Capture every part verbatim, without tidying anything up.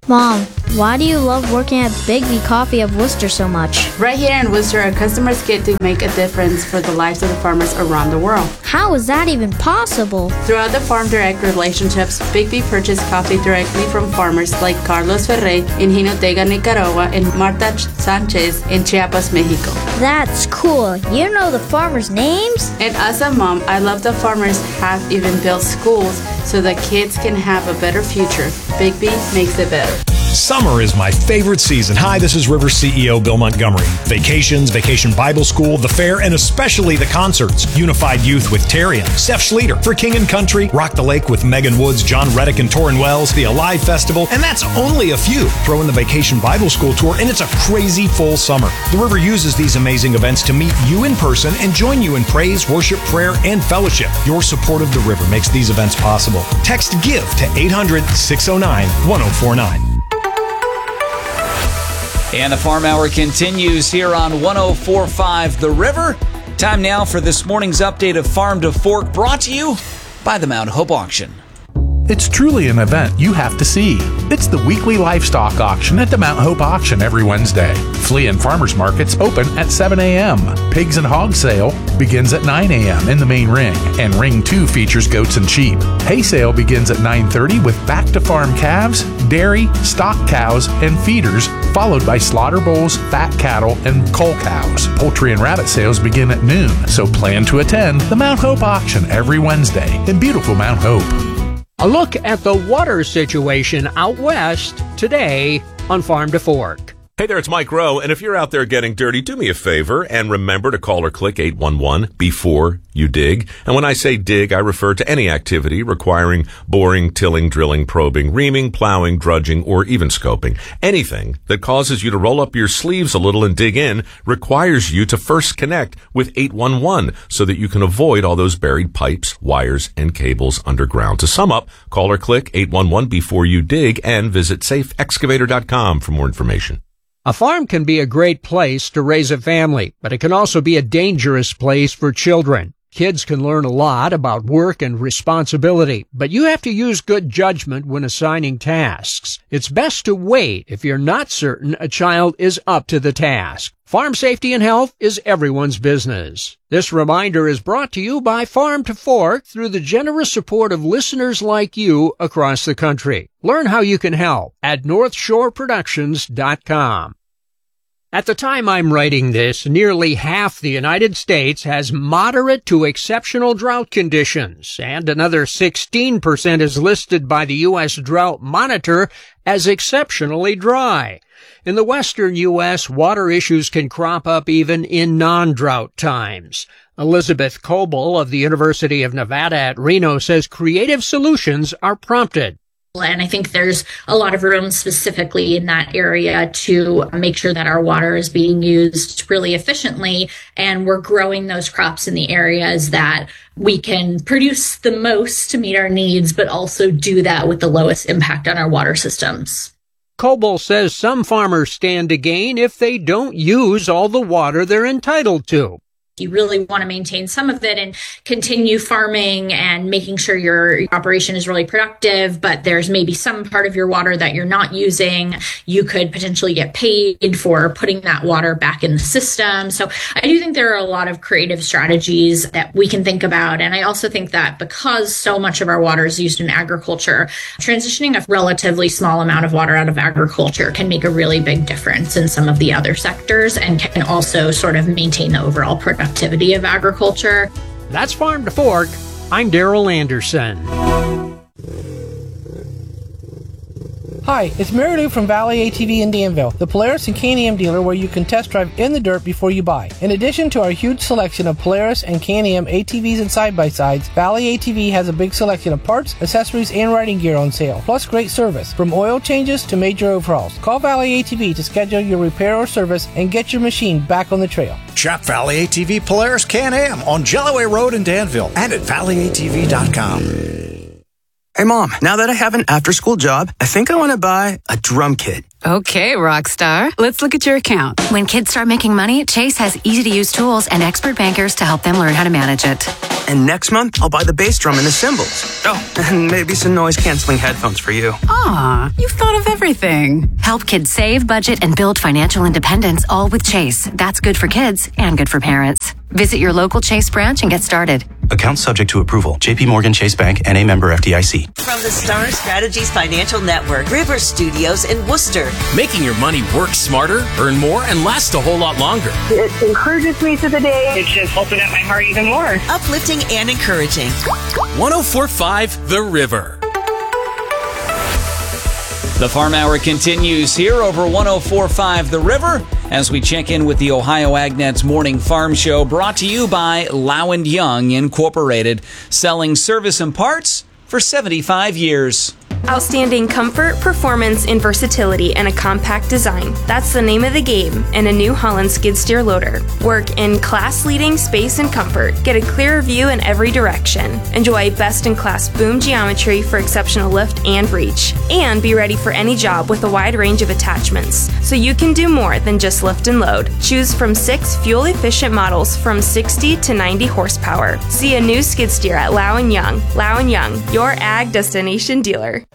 Mom, why do you love working at Biggby Coffee of Worcester so much? Right here in Worcester, our customers get to make a difference for the lives of the farmers around the world. How is that even possible? Throughout the Farm Direct relationships, Biggby purchased coffee directly from farmers like Carlos Ferrey in Jinotega, Nicaragua, and Marta Sanchez in Chiapas, Mexico. That's cool. You know the farmers' names? And as a mom, I love that farmers have even built schools so that kids can have a better future. Biggby makes it better. Summer is my favorite season. Hi, this is River C E O Bill Montgomery. Vacations, Vacation Bible School, the fair, and especially the concerts. Unified Youth with Terry and Steph Schlueter. For King and Country, Rock the Lake with Megan Woods, John Reddick, and Torrin Wells. The Alive Festival, and that's only a few. Throw in the Vacation Bible School Tour, and it's a crazy full summer. The River uses these amazing events to meet you in person and join you in praise, worship, prayer, and fellowship. Your support of the River makes these events possible. Text GIVE to eight hundred, six oh nine, one oh four nine. And the Farm Hour continues here on one oh four point five The River. Time now for this morning's update of Farm to Fork, brought to you by the Mount Hope Auction. It's truly an event you have to see. It's the weekly livestock auction at the Mount Hope Auction every Wednesday. Flea and farmers markets open at seven a.m. Pigs and hog sale begins at nine a.m. in the main ring, and ring two features goats and sheep. Hay sale begins at nine thirty with back to farm calves, dairy, stock cows, and feeders, followed by slaughter bulls, fat cattle, and cull cows. Poultry and rabbit sales begin at noon, so plan to attend the Mount Hope Auction every Wednesday in beautiful Mount Hope. A look at the water situation out west today on Farm to Fork. Hey there, it's Mike Rowe, and if you're out there getting dirty, do me a favor and remember to call or click eight one one before you dig. And when I say dig, I refer to any activity requiring boring, tilling, drilling, probing, reaming, plowing, drudging, or even scoping. Anything that causes you to roll up your sleeves a little and dig in requires you to first connect with eight one one so that you can avoid all those buried pipes, wires, and cables underground. To sum up, call or click eight one one before you dig and visit safe excavator dot com for more information. A farm can be a great place to raise a family, but it can also be a dangerous place for children. Kids can learn a lot about work and responsibility, but you have to use good judgment when assigning tasks. It's best to wait if you're not certain a child is up to the task. Farm safety and health is everyone's business. This reminder is brought to you by Farm to Fork through the generous support of listeners like you across the country. Learn how you can help at north shore productions dot com. At the time I'm writing this, nearly half the United States has moderate to exceptional drought conditions, and another sixteen percent is listed by the U S Drought Monitor as exceptionally dry. In the western U S, water issues can crop up even in non-drought times. Elizabeth Coble of the University of Nevada at Reno says creative solutions are prompted. And I think there's a lot of room specifically in that area to make sure that our water is being used really efficiently, and we're growing those crops in the areas that we can produce the most to meet our needs, but also do that with the lowest impact on our water systems. Coble says some farmers stand to gain if they don't use all the water they're entitled to. You really want to maintain some of it and continue farming and making sure your operation is really productive, but there's maybe some part of your water that you're not using. You could potentially get paid for putting that water back in the system. So I do think there are a lot of creative strategies that we can think about. And I also think that because so much of our water is used in agriculture, transitioning a relatively small amount of water out of agriculture can make a really big difference in some of the other sectors and can also sort of maintain the overall production activity of agriculture. That's Farm to Fork. I'm Daryl Anderson. Hi, it's Mary Lou from Valley A T V in Danville, the Polaris and K and M dealer where you can test drive in the dirt before you buy. In addition to our huge selection of Polaris and K and M A T Vs and side-by-sides, Valley A T V has a big selection of parts, accessories, and riding gear on sale, plus great service, from oil changes to major overhauls. Call Valley A T V to schedule your repair or service and get your machine back on the trail. Shop Valley A T V Polaris K and M on Jellaway Road in Danville and at valley a t v dot com. Hey, Mom, now that I have an after-school job, I think I want to buy a drum kit. Okay, Rockstar. Let's look at your account. When kids start making money, Chase has easy-to-use tools and expert bankers to help them learn how to manage it. And next month, I'll buy the bass drum and the cymbals. Oh, and maybe some noise-canceling headphones for you. Aw, you've thought of everything. Help kids save, budget, and build financial independence, all with Chase. That's good for kids and good for parents. Visit your local Chase branch and get started. Account subject to approval. J P Morgan Chase Bank and a member F D I C. From the Star Strategies Financial Network, River Studios in Worcester. Making your money work smarter, earn more, and last a whole lot longer. It encourages me through the day. It just opens up my heart even more. Uplifting and encouraging. one oh four point five The River. The Farm Hour continues here over one oh four point five The River as we check in with the Ohio AgNet's Morning Farm Show, brought to you by Low and Young Incorporated, selling service and parts for seventy-five years. Outstanding comfort, performance, and versatility in a compact design. That's the name of the game in a New Holland skid steer loader. Work in class-leading space and comfort. Get a clearer view in every direction. Enjoy best-in-class boom geometry for exceptional lift and reach. And be ready for any job with a wide range of attachments, so you can do more than just lift and load. Choose from six fuel-efficient models from sixty to ninety horsepower. See a new skid steer at Low and Young. Low and Young, your ag destination dealer.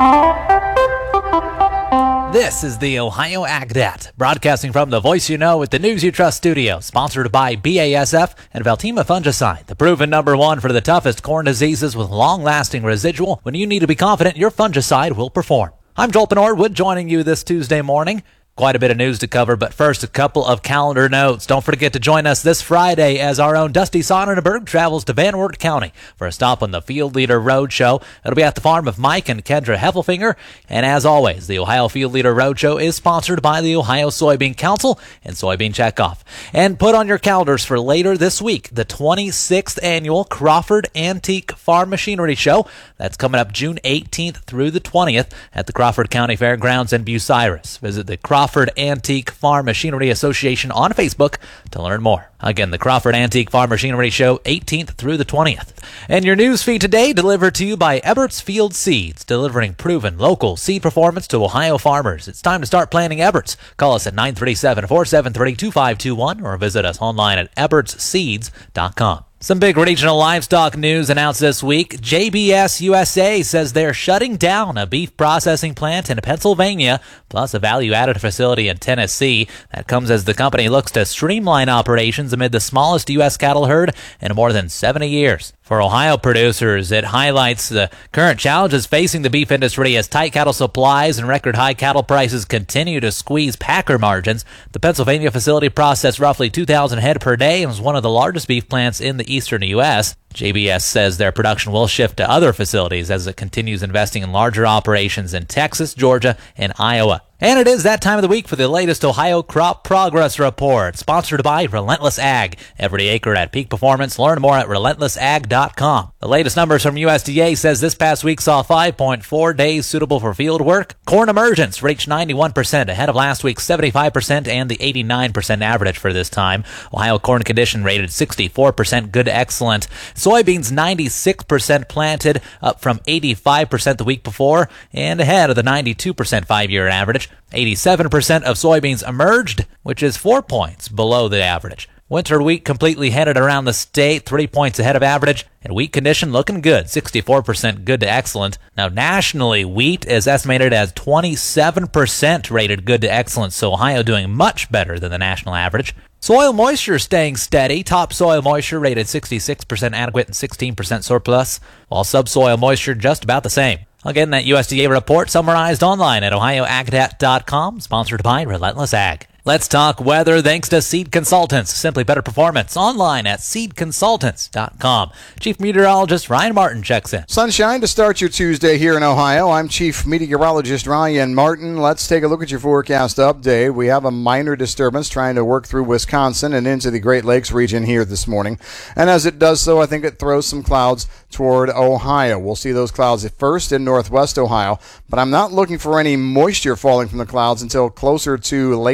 This is the Ohio AgNet, broadcasting from the Voice You Know with the News You Trust studio, sponsored by B A S F and Veltima Fungicide, the proven number one for the toughest corn diseases with long-lasting residual. When you need to be confident your fungicide will perform. I'm Joel Norwood, joining you this Tuesday morning. Quite a bit of news to cover, but first, a couple of calendar notes. Don't forget to join us this Friday as our own Dusty Sonnenberg travels to Van Wert County for a stop on the Field Leader Roadshow. It'll be at the farm of Mike and Kendra Heffelfinger. And as always, the Ohio Field Leader Roadshow is sponsored by the Ohio Soybean Council and Soybean Checkoff. And put on your calendars for later this week, the twenty-sixth Annual Crawford Antique Farm Machinery Show. That's coming up June eighteenth through the twentieth at the Crawford County Fairgrounds in Bucyrus. Visit the Crawford Crawford Antique Farm Machinery Association on Facebook to learn more. Again, the Crawford Antique Farm Machinery Show, eighteenth through the twentieth. And your news feed today delivered to you by Ebert's Field Seeds, delivering proven local seed performance to Ohio farmers. It's time to start planting Ebert's. Call us at nine three seven, four seven three, two five two one or visit us online at eberts seeds dot com. Some big regional livestock news announced this week. J B S U S A says they're shutting down a beef processing plant in Pennsylvania, plus a value-added facility in Tennessee. That comes as the company looks to streamline operations amid the smallest U S cattle herd in more than seventy years. For Ohio producers, it highlights the current challenges facing the beef industry as tight cattle supplies and record high cattle prices continue to squeeze packer margins. The Pennsylvania facility processed roughly two thousand head per day and was one of the largest beef plants in the eastern U S J B S says their production will shift to other facilities as it continues investing in larger operations in Texas, Georgia, and Iowa. And it is that time of the week for the latest Ohio Crop Progress Report, sponsored by Relentless Ag. Every acre at peak performance. Learn more at relentless ag dot com. The latest numbers from U S D A says this past week saw five point four days suitable for field work. Corn emergence reached ninety-one percent, ahead of last week's seventy-five percent and the eighty-nine percent average for this time. Ohio corn condition rated sixty-four percent good to excellent. Soybeans ninety-six percent planted, up from eighty-five percent the week before, and ahead of the ninety-two percent five-year average. eighty-seven percent of soybeans emerged, which is four points below the average. Winter wheat completely headed around the state, three points ahead of average, and wheat condition looking good, sixty-four percent good to excellent. Now, nationally, wheat is estimated as twenty-seven percent rated good to excellent, so Ohio doing much better than the national average. Soil moisture staying steady. Top soil moisture rated sixty-six percent adequate and sixteen percent surplus, while subsoil moisture just about the same. Again, that U S D A report summarized online at ohio agdat dot com, sponsored by Relentless Ag. Let's talk weather thanks to Seed Consultants. Simply better performance. Online at seed consultants dot com. Chief Meteorologist Ryan Martin checks in. Sunshine to start your Tuesday here in Ohio. I'm Chief Meteorologist Ryan Martin. Let's take a look at your forecast update. We have a minor disturbance trying to work through Wisconsin and into the Great Lakes region here this morning. And as it does so, I think it throws some clouds toward Ohio. We'll see those clouds at first in northwest Ohio, but I'm not looking for any moisture falling from the clouds until closer to late afternoon.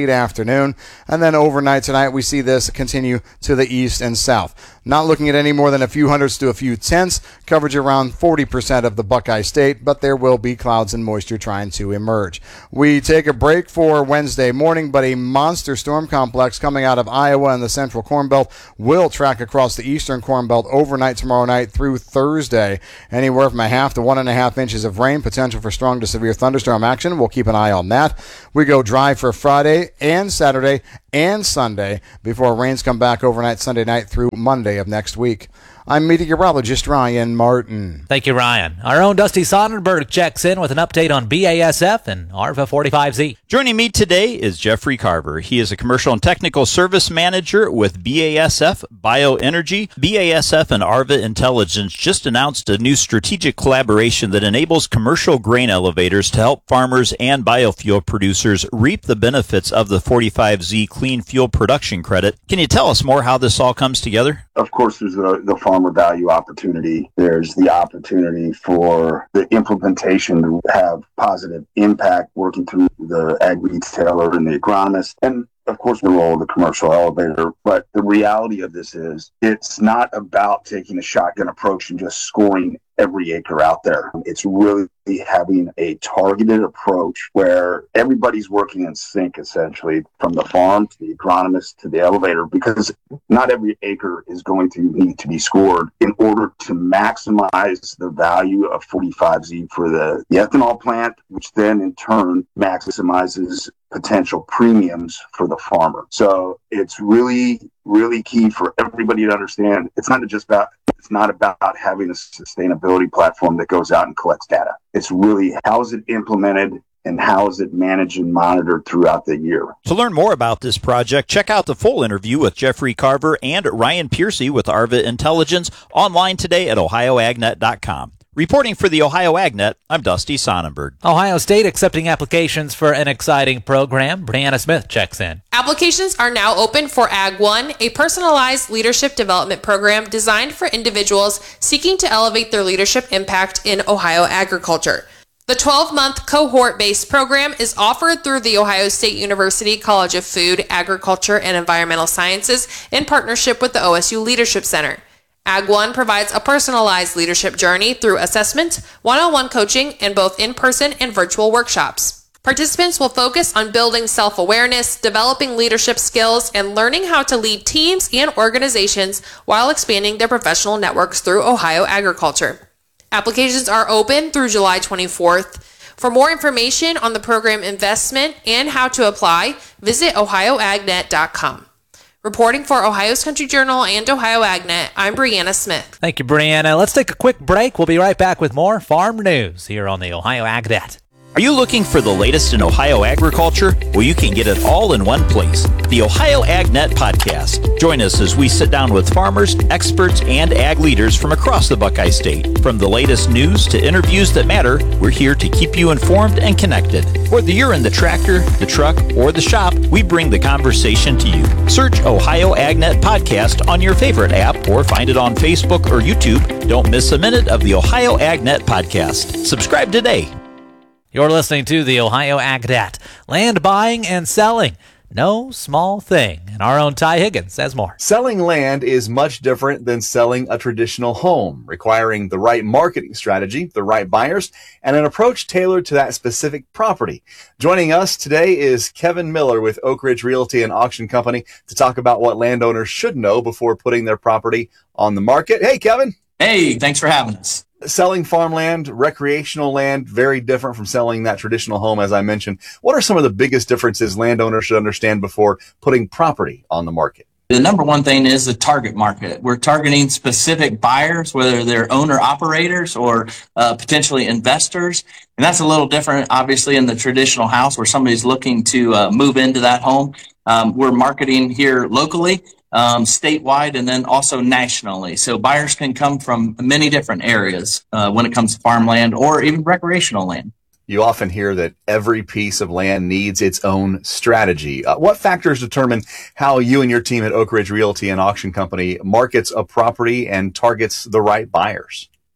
afternoon. And then overnight tonight, we see this continue to the east and south. Not looking at any more than a few hundredths to a few tenths. Coverage around forty percent of the Buckeye State, but there will be clouds and moisture trying to emerge. We take a break for Wednesday morning, but a monster storm complex coming out of Iowa and the central Corn Belt will track across the eastern Corn Belt overnight tomorrow night through Thursday. Anywhere from a half to one and a half inches of rain, potential for strong to severe thunderstorm action. We'll keep an eye on that. We go dry for Friday and Saturday and Sunday before rains come back overnight Sunday night through Monday of next week. I'm meteorologist Ryan Martin. Thank you, Ryan. Our own Dusty Sonnenberg checks in with an update on B A S F and A R V A forty-five Z. Joining me today is Jeffrey Carver. He is a commercial and technical service manager with B A S F Bioenergy. B A S F and A R V A Intelligence just announced a new strategic collaboration that enables commercial grain elevators to help farmers and biofuel producers reap the benefits of the forty-five Z Clean Fuel Production Credit. Can you tell us more how this all comes together? Of course, there's the, the farmer value opportunity. There's the opportunity for the implementation to have positive impact working through the ag retailer and the agronomist. And of course, the role of the commercial elevator. But the reality of this is it's not about taking a shotgun approach and just scoring every acre out there. It's really having a targeted approach where everybody's working in sync, essentially, from the farm to the agronomist to the elevator, because not every acre is going to need to be scored in order to maximize the value of forty-five Z for the, the ethanol plant, which then in turn maximizes potential premiums for the farmer. So it's really, really key for everybody to understand. It's not just about It's not about having a sustainability platform that goes out and collects data. It's really how is it implemented and how is it managed and monitored throughout the year. To learn more about this project, check out the full interview with Jeffrey Carver and Ryan Piercy with A R V A Intelligence online today at ohio ag net dot com. Reporting for the Ohio AgNet, I'm Dusty Sonnenberg. Ohio State accepting applications for an exciting program. Brianna Smith checks in. Applications are now open for Ag one, a personalized leadership development program designed for individuals seeking to elevate their leadership impact in Ohio agriculture. The twelve-month cohort-based program is offered through the Ohio State University College of Food, Agriculture, and Environmental Sciences in partnership with the O S U Leadership Center. Ag one provides a personalized leadership journey through assessment, one-on-one coaching, and both in-person and virtual workshops. Participants will focus on building self-awareness, developing leadership skills, and learning how to lead teams and organizations while expanding their professional networks through Ohio agriculture. Applications are open through July twenty-fourth. For more information on the program investment and how to apply, visit ohio ag net dot com. Reporting for Ohio's Country Journal and Ohio AgNet, I'm Brianna Smith. Thank you, Brianna. Let's take a quick break. We'll be right back with more farm news here on the Ohio AgNet. Are you looking for the latest in Ohio agriculture? Well, you can get it all in one place. The Ohio AgNet Podcast. Join us as we sit down with farmers, experts, and ag leaders from across the Buckeye State. From the latest news to interviews that matter, we're here to keep you informed and connected. Whether you're in the tractor, the truck, or the shop, we bring the conversation to you. Search Ohio AgNet Podcast on your favorite app or find it on Facebook or YouTube. Don't miss a minute of the Ohio AgNet Podcast. Subscribe today. You're listening to the Ohio AgNet. Land buying and selling. No small thing. And our own Ty Higgins says more. Selling land is much different than selling a traditional home, requiring the right marketing strategy, the right buyers, and an approach tailored to that specific property. Joining us today is Kevin Miller with Oak Ridge Realty and Auction Company to talk about what landowners should know before putting their property on the market. Hey, Kevin. Hey, thanks for having us. Selling farmland, recreational land, very different from selling that traditional home, as I mentioned. What are some of the biggest differences landowners should understand before putting property on the market? The number one thing is the target market. We're targeting specific buyers, whether they're owner-operators or uh, potentially investors. And that's a little different, obviously, in the traditional house where somebody's looking to uh, move into that home. Um, we're marketing here locally. Um, statewide, and then also nationally. So buyers can come from many different areas uh, when it comes to farmland or even recreational land. You often hear that every piece of land needs its own strategy. Uh, what factors determine how you and your team at Oak Ridge Realty and Auction Company markets a property and targets the right buyers?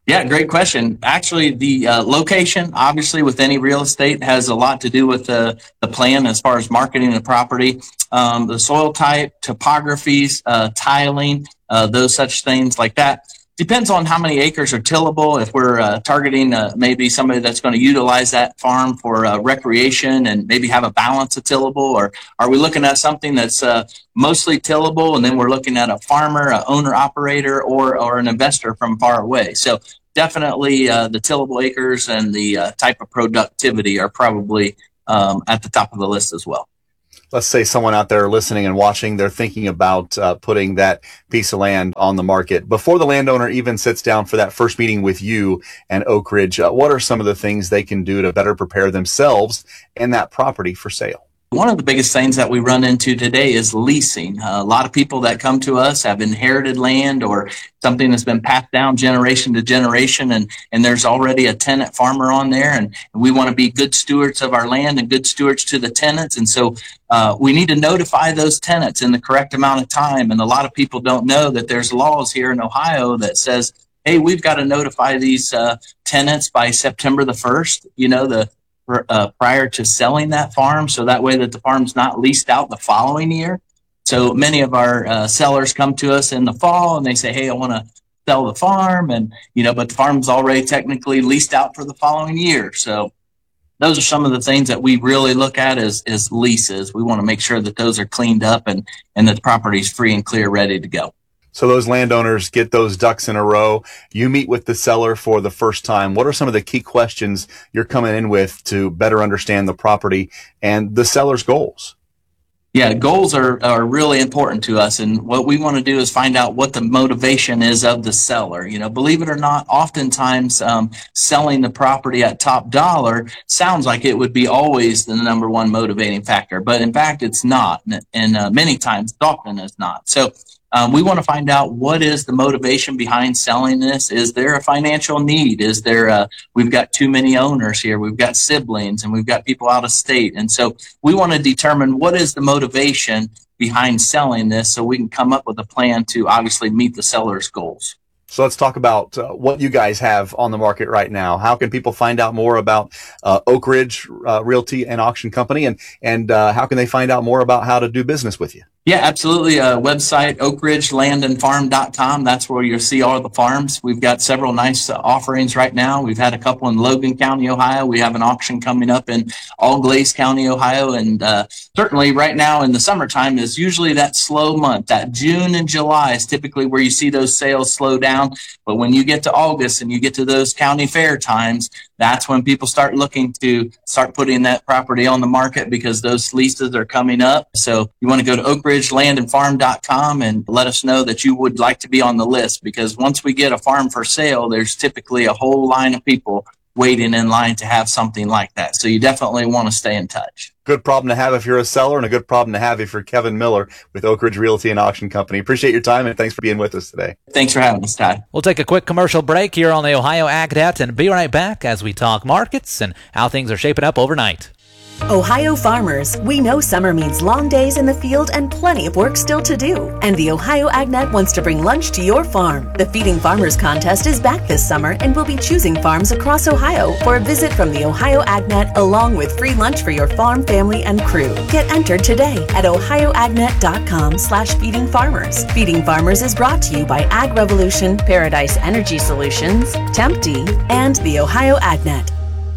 Yeah, great question. Actually, the uh, location, obviously, with any real estate has a lot to do with the, the plan as far as marketing the property. Um, the soil type, topographies, uh, tiling, uh, those such things like that. Depends on how many acres are tillable. If we're uh, targeting uh, maybe somebody that's going to utilize that farm for uh, recreation and maybe have a balance of tillable, or are we looking at something that's uh, mostly tillable and then we're looking at a farmer, a owner operator, or or an investor from far away? So definitely uh, the tillable acres and the uh, type of productivity are probably um, at the top of the list as well. Let's say someone out there listening and watching, they're thinking about uh, putting that piece of land on the market. Before the landowner even sits down for that first meeting with you and Oak Ridge, uh, what are some of the things they can do to better prepare themselves and that property for sale? One of the biggest things that we run into today is leasing. Uh, a lot of people that come to us have inherited land or something that's been passed down generation to generation, and, and there's already a tenant farmer on there, and, and we want to be good stewards of our land and good stewards to the tenants. And so uh, we need to notify those tenants in the correct amount of time. And a lot of people don't know that there's laws here in Ohio that says, hey, we've got to notify these uh, tenants by September the first, you know, the Uh, prior to selling that farm, so that way that the farm's not leased out the following year. So many of our uh, sellers come to us in the fall and they say, hey, I want to sell the farm, and you know, but the farm's already technically leased out for the following year. So those are some of the things that we really look at as, as leases. We want to make sure that those are cleaned up and, and that the property's free and clear, ready to go. So those landowners get those ducks in a row. You meet with the seller for the first time. What are some of the key questions you're coming in with to better understand the property and the seller's goals? Yeah, goals are, are really important to us. And what we want to do is find out what the motivation is of the seller. You know, believe it or not, oftentimes um, selling the property at top dollar sounds like it would be always the number one motivating factor. But in fact, it's not. And uh, many times, often it's not. So Um, we want to find out what is the motivation behind selling this. Is there a financial need? Is there a, we've got too many owners here. We've got siblings and we've got people out of state. And so we want to determine what is the motivation behind selling this so we can come up with a plan to obviously meet the seller's goals. So let's talk about uh, what you guys have on the market right now. How can people find out more about uh, Oak Ridge uh, Realty and Auction Company, and and uh, how can they find out more about how to do business with you? Yeah, absolutely. Uh, website, oak ridge land and farm dot com. That's where you'll see all the farms. We've got several nice uh, offerings right now. We've had a couple in Logan County, Ohio. We have an auction coming up in Allglaze County, Ohio. And uh, certainly right now in the summertime is usually that slow month. That June and July is typically where you see those sales slow down. But when you get to August and you get to those county fair times, that's when people start looking to start putting that property on the market because those leases are coming up. So you want to go to oak ridge land and farm dot com and let us know that you would like to be on the list, because once we get a farm for sale, there's typically a whole line of people waiting in line to have something like that. So you definitely want to stay in touch. Good problem to have if you're a seller, and a good problem to have if you're Kevin Miller with Oak Ridge Realty and Auction Company. Appreciate your time, and thanks for being with us today. Thanks for having us, Ty. We'll take a quick commercial break here on the Ohio AgNet and be right back as we talk markets and how things are shaping up overnight. Ohio farmers, we know summer means long days in the field and plenty of work still to do. And the Ohio AgNet wants to bring lunch to your farm. The Feeding Farmers Contest is back this summer, and we'll be choosing farms across Ohio for a visit from the Ohio AgNet, along with free lunch for your farm, family, and crew. Get entered today at ohio agnet dot com slash feeding farmers. Feeding Farmers is brought to you by Ag Revolution, Paradise Energy Solutions, Tempty, and the Ohio AgNet.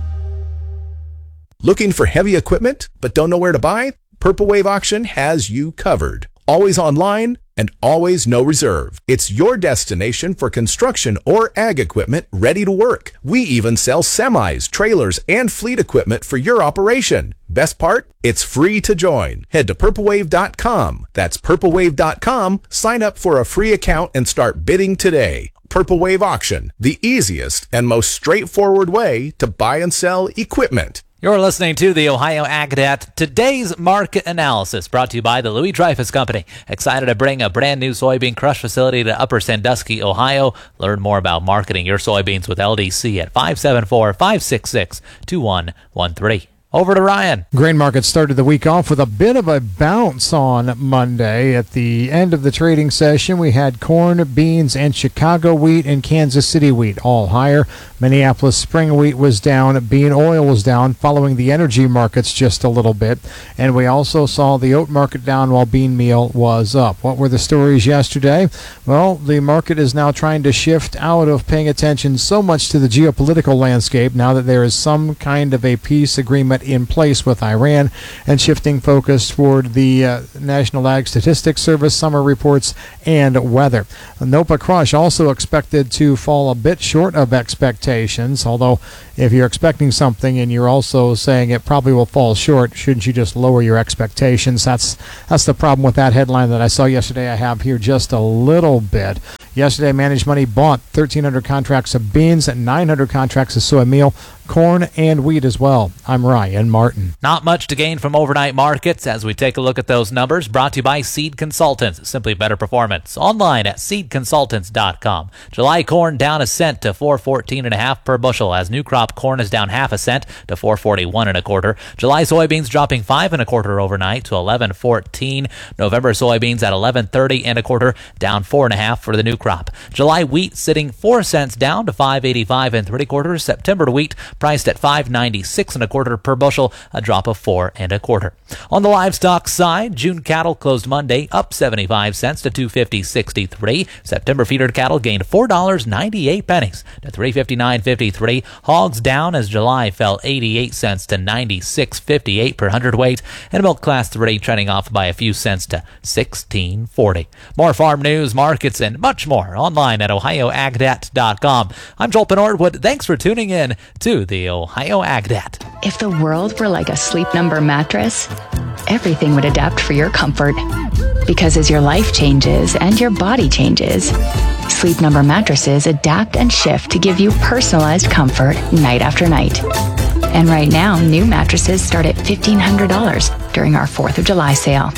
Looking for heavy equipment but don't know where to buy? Purple Wave Auction has you covered. Always online and always no reserve. It's your destination for construction or ag equipment ready to work. We even sell semis, trailers, and fleet equipment for your operation. Best part? It's free to join. Head to purple wave dot com. That's purple wave dot com. Sign up for a free account and start bidding today. Purple Wave Auction, the easiest and most straightforward way to buy and sell equipment. You're listening to the Ohio AgNet. Today's market analysis brought to you by the Louis Dreyfus Company. Excited to bring a brand new soybean crush facility to Upper Sandusky, Ohio. Learn more about marketing your soybeans with L D C at five seven four, five six six, two one one three. Over to Ryan. Grain markets started the week off with a bit of a bounce on Monday. At the end of the trading session, we had corn, beans, and Chicago wheat and Kansas City wheat all higher. Minneapolis spring wheat was down. Bean oil was down, following the energy markets just a little bit. And we also saw the oat market down while bean meal was up. What were the stories yesterday? Well, the market is now trying to shift out of paying attention so much to the geopolitical landscape now that there is some kind of a peace agreement in place with Iran, and shifting focus toward the uh, National Ag Statistics Service summer reports and weather. Nopa crush also expected to fall a bit short of expectations, although if you're expecting something and you're also saying it probably will fall short, shouldn't you just lower your expectations? That's that's the problem with that headline that I saw yesterday. I have here just a little bit. Yesterday, Managed Money bought thirteen hundred contracts of beans and nine hundred contracts of soy meal, corn, and wheat as well. I'm Ryan Martin. Not much to gain from overnight markets as we take a look at those numbers. Brought to you by Seed Consultants. Simply better performance. Online at seed consultants dot com. July corn down a cent to four fourteen and a half per bushel, as new crop corn is down half a cent to four forty-one and a quarter. July soybeans dropping five and a quarter overnight to eleven fourteen. November soybeans at eleven thirty and a quarter, down four and a half for the new crop. July wheat sitting four cents down to five eighty-five and three quarters. September wheat priced at five ninety-six and a quarter per bushel, a drop of four and a quarter. On the livestock side, June cattle closed Monday up seventy-five cents to two fifty sixty-three. September feeder cattle gained four dollars and ninety-eight cents to three fifty-nine fifty-three. Hogs down as July fell eighty-eight cents to ninety-six fifty-eight per hundredweight, and milk class three trending off by a few cents to sixteen forty. More farm news, markets, and much more online at ohio ag dat dot com. I'm Joel Penordwood. Thanks for tuning in to the Ohio AgNet. If the world were like a Sleep Number mattress, everything would adapt for your comfort. Because as your life changes and your body changes, Sleep Number mattresses adapt and shift to give you personalized comfort night after night. And right now, new mattresses start at fifteen hundred dollars during our fourth of July sale.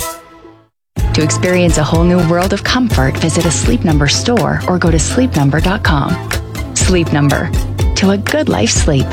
To experience a whole new world of comfort, visit a Sleep Number store or go to sleep number dot com. Sleep Number. To a good life sleep.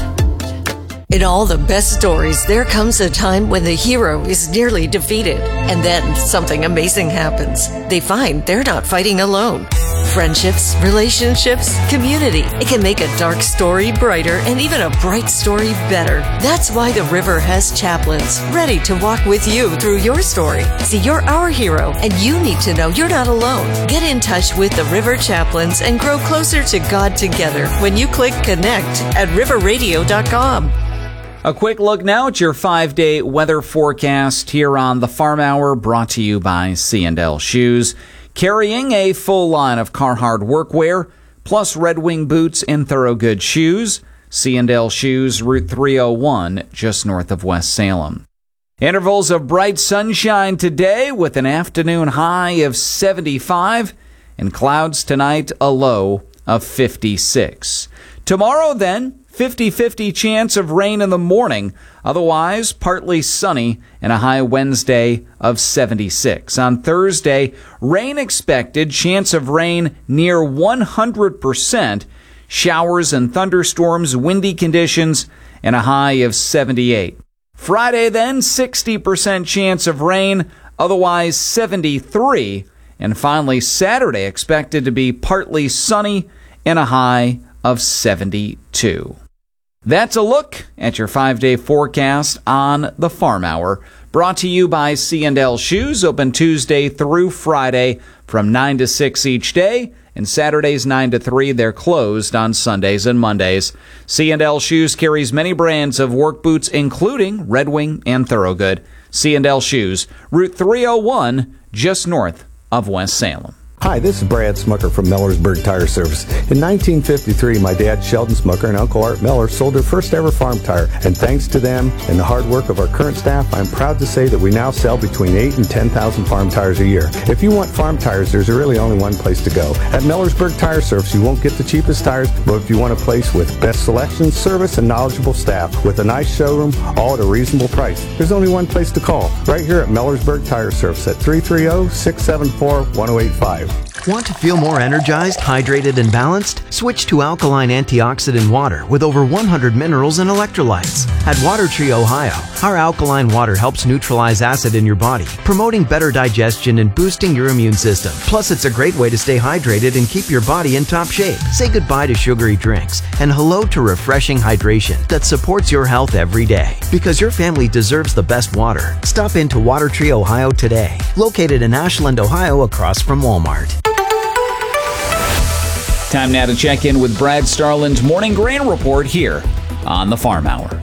In all the best stories, there comes a time when the hero is nearly defeated, and then something amazing happens. They find they're not fighting alone. Friendships, relationships, community. It can make a dark story brighter and even a bright story better. That's why the River has chaplains ready to walk with you through your story. See, you're our hero, and you need to know you're not alone. Get in touch with the River Chaplains and grow closer to God together when you click connect at river radio dot com. A quick look now at your five-day weather forecast here on the Farm Hour, brought to you by C and L Shoes. Carrying a full line of Carhartt workwear, plus Red Wing boots and Thorogood shoes. C and L Shoes, Route three oh one, just north of West Salem. Intervals of bright sunshine today with an afternoon high of seventy-five, and clouds tonight, a low of fifty-six. Tomorrow then, fifty-fifty chance of rain in the morning, otherwise partly sunny, and a high Wednesday of seventy-six. On Thursday, rain expected, chance of rain near one hundred percent, showers and thunderstorms, windy conditions, and a high of seventy-eight. Friday then, sixty percent chance of rain, otherwise seventy-three. And finally, Saturday expected to be partly sunny and a high of seventy-two. That's a look at your five-day forecast on the Farm Hour, brought to you by C and L Shoes, open Tuesday through Friday from nine to six each day, and Saturdays nine to three. They're closed on Sundays and Mondays. C and L Shoes carries many brands of work boots, including Red Wing and Thorogood. C and L Shoes, Route three oh one, just north of West Salem. Hi, this is Brad Smucker from Millersburg Tire Service. In nineteen fifty-three, my dad, Sheldon Smucker, and Uncle Art Miller sold their first ever farm tire. And thanks to them and the hard work of our current staff, I'm proud to say that we now sell between eight and ten thousand farm tires a year. If you want farm tires, there's really only one place to go. At Millersburg Tire Service, you won't get the cheapest tires, but if you want a place with best selection, service, and knowledgeable staff with a nice showroom, all at a reasonable price, there's only one place to call. Right here at Millersburg Tire Service at three three zero, six seven four, one zero eight five. you. Want to feel more energized, hydrated, and balanced? Switch to alkaline antioxidant water with over one hundred minerals and electrolytes. At Water Tree Ohio, our alkaline water helps neutralize acid in your body, promoting better digestion and boosting your immune system. Plus, it's a great way to stay hydrated and keep your body in top shape. Say goodbye to sugary drinks and hello to refreshing hydration that supports your health every day. Because your family deserves the best water. Stop into Water Tree Ohio today. Located in Ashland, Ohio, across from Walmart. Time now to check in with Brad Starland's Morning Grain Report here on the Farm Hour.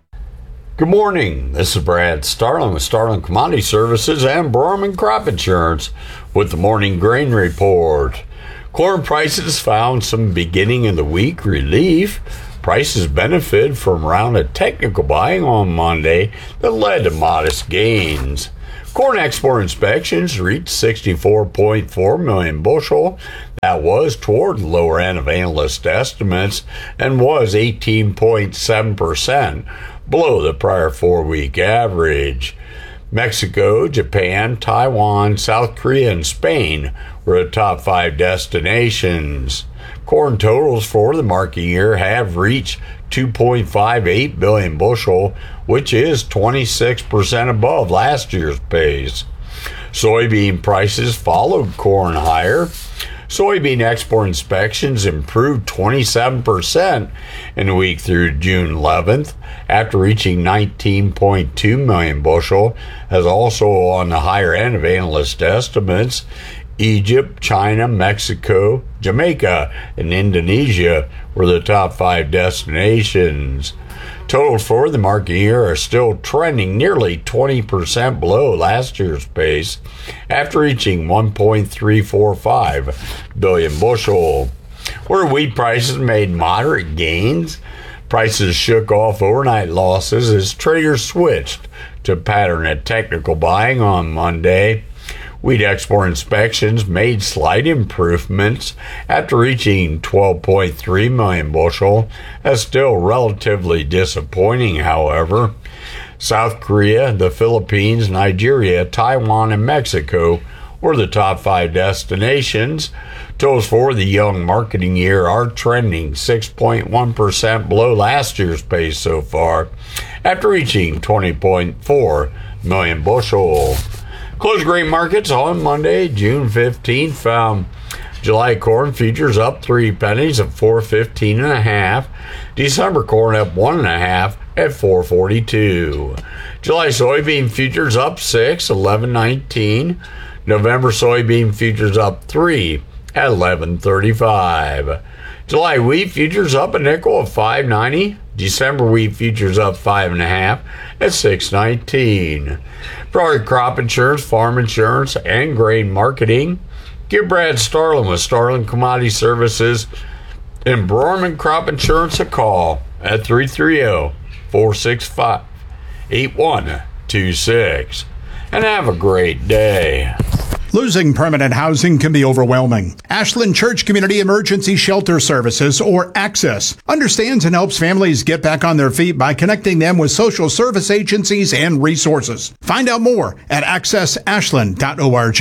Good morning. This is Brad Starland with Starland Commodity Services and Borman Crop Insurance with the Morning Grain Report. Corn prices found some beginning of the week relief. Prices benefited from a round of technical buying on Monday that led to modest gains. Corn export inspections reached sixty-four point four million bushel. That was toward the lower end of analyst estimates and was eighteen point seven percent below the prior four-week average. Mexico, Japan, Taiwan, South Korea, and Spain were the top five destinations. Corn totals for the market year have reached two point five eight billion bushel, which is twenty-six percent above last year's pace. Soybean prices followed corn higher. Soybean export inspections improved twenty-seven percent in the week through June eleventh, after reaching nineteen point two million bushel, as also on the higher end of analyst estimates. Egypt, China, Mexico, Jamaica, and Indonesia were the top five destinations. Totals for the market year are still trending nearly twenty percent below last year's pace, after reaching one point three four five billion bushel. Where wheat prices made moderate gains, prices shook off overnight losses as traders switched to a pattern of technical buying on Monday. Wheat export inspections made slight improvements after reaching twelve point three million bushel, as still relatively disappointing, however. South Korea, the Philippines, Nigeria, Taiwan, and Mexico were the top five destinations. Totals for the young marketing year are trending six point one percent below last year's pace so far, after reaching twenty point four million bushel. Closed grain markets on Monday, June fifteenth, found July corn futures up three pennies at four fifteen and a half. December corn up one and a half at four forty-two. July soybean futures up six, eleven nineteen. November soybean futures up three at eleven thirty-five. July wheat futures up a nickel at five ninety. December wheat futures up five and a half at six nineteen. For our crop insurance, farm insurance, and grain marketing, give Brad Starland with Starland Commodity Services and Borman Crop Insurance a call at three three zero, four six five, eight one two six. And have a great day. Losing permanent housing can be overwhelming. Ashland Church Community Emergency Shelter Services, or ACCESS, understands and helps families get back on their feet by connecting them with social service agencies and resources. Find out more at access ashland dot org.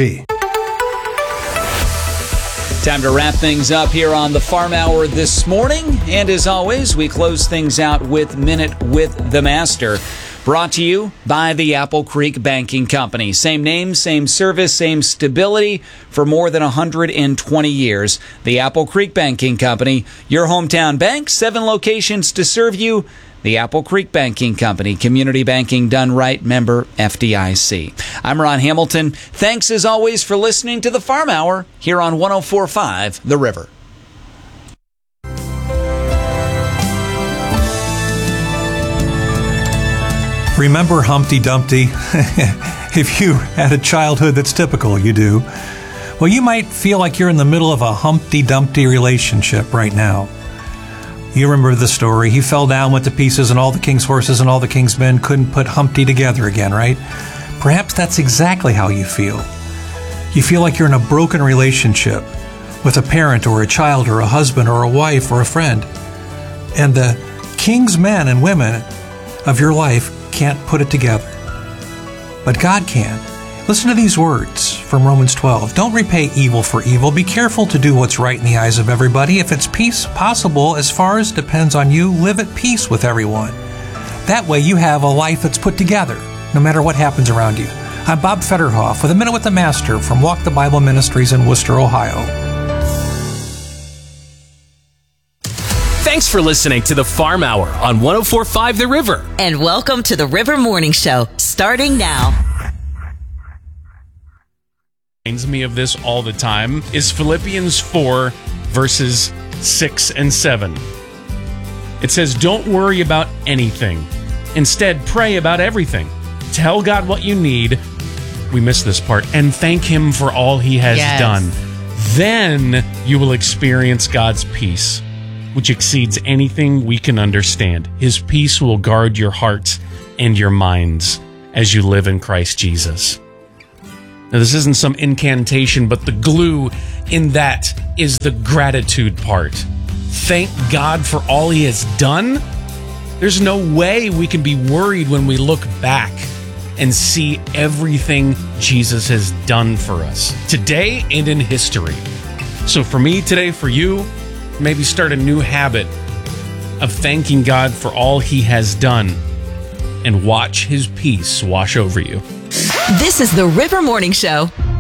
Time to wrap things up here on the Farm Hour this morning. And as always, we close things out with Minute with the Master. Brought to you by the Apple Creek Banking Company. Same name, same service, same stability for more than one hundred twenty years. The Apple Creek Banking Company, your hometown bank, seven locations to serve you. The Apple Creek Banking Company, community banking done right, member F D I C. I'm Ron Hamilton. Thanks as always for listening to the Farm Hour here on one oh four point five The River. Remember Humpty Dumpty? If you had a childhood that's typical, you do. Well, you might feel like you're in the middle of a Humpty Dumpty relationship right now. You remember the story. He fell down, went to pieces, and all the king's horses and all the king's men couldn't put Humpty together again, right? Perhaps that's exactly how you feel. You feel like you're in a broken relationship with a parent or a child or a husband or a wife or a friend. And the king's men and women of your life can't put it together. But God can. Listen to these words from Romans twelve. Don't repay evil for evil. Be careful to do what's right in the eyes of everybody. If it's peace possible, as far as depends on you, live at peace with everyone. That way you have a life that's put together, no matter what happens around you. I'm Bob Fetterhoff with A Minute with the Master from Walk the Bible Ministries in Worcester, Ohio. Thanks for listening to the Farm Hour on one oh four point five The River. And welcome to the River Morning Show, starting now. Reminds me of this all the time is Philippians four, verses six and seven. It says, don't worry about anything. Instead, pray about everything. Tell God what you need. We missed this part. And thank Him for all He has Yes. done. Then you will experience God's peace, which exceeds anything we can understand. His peace will guard your hearts and your minds as you live in Christ Jesus. Now, this isn't some incantation, but the glue in that is the gratitude part. Thank God for all He has done. There's no way we can be worried when we look back and see everything Jesus has done for us today and in history. So for me today, for you, maybe start a new habit of thanking God for all He has done and watch His peace wash over you. This is the River Morning Show.